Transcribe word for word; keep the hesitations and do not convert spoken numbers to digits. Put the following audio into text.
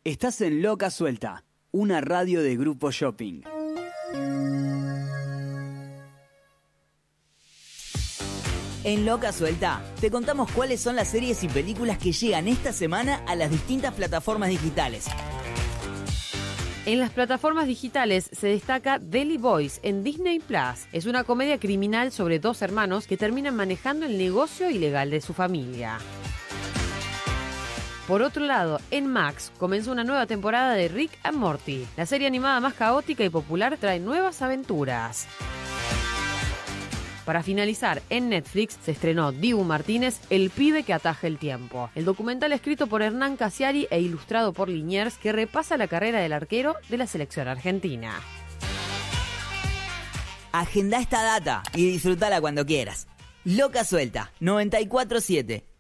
Estás en Loca Suelta, una radio de Grupo Shopping. En Loca Suelta te contamos cuáles son las series y películas que llegan esta semana a las distintas plataformas digitales. En las plataformas digitales se destaca Daily Boys en Disney Plus. Es una comedia criminal sobre dos hermanos que terminan manejando el negocio ilegal de su familia. Por otro lado, en Max comenzó una nueva temporada de Rick and Morty. La serie animada más caótica y popular trae nuevas aventuras. Para finalizar, en Netflix se estrenó Dibu Martínez, El pibe que ataja el tiempo. El documental escrito por Hernán Casiari e ilustrado por Liniers que repasa la carrera del arquero de la selección argentina. Agenda esta data y disfrutala cuando quieras. Loca Suelta, noventa y cuatro siete.